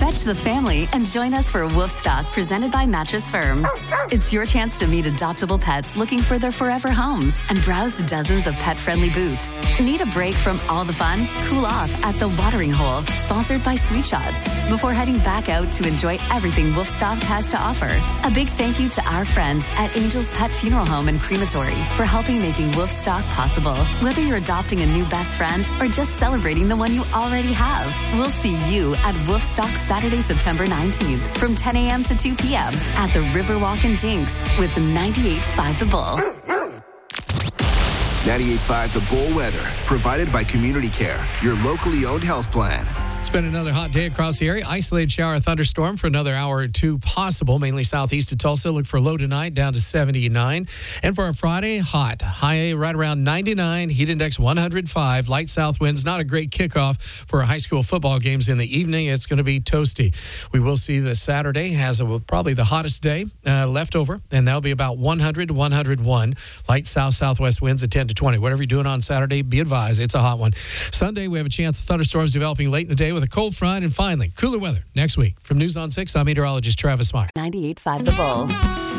Stretch the family and join us for Wolfstock presented by Mattress Firm. It's your chance to meet adoptable pets looking for their forever homes and browse dozens of pet-friendly booths. Need a break from all the fun? Cool off at The Watering Hole, sponsored by Sweet Shots, before heading back out to enjoy everything Wolfstock has to offer. A big thank you to our friends at Angel's Pet Funeral Home and Crematory for helping making Wolfstock possible. Whether you're adopting a new best friend or just celebrating the one you already have, we'll see you at Wolfstock Saturday, September 19th from 10 a.m. to 2 p.m. at the Riverwalk in Jinx with 98.5 The Bull. 98.5 The Bull weather, provided by Community Care, your locally owned health plan. It's been another hot day across the area. Isolated shower thunderstorm for another hour or two possible, mainly southeast of Tulsa. Look for low tonight down to 79. And for our Friday, hot. High right around 99. Heat index 105. Light south winds. Not a great kickoff for high school football games in the evening. It's going to be toasty. We will see that Saturday has probably the hottest day left over, and that'll be about 100, 101. Light south-southwest winds at 10 to 20. Whatever you're doing on Saturday, be advised, it's a hot one. Sunday, we have a chance of thunderstorms developing late in the day with a cold front, and finally, cooler weather next week. From News on 6, I'm meteorologist Travis Meyer. 98.5 The Bull.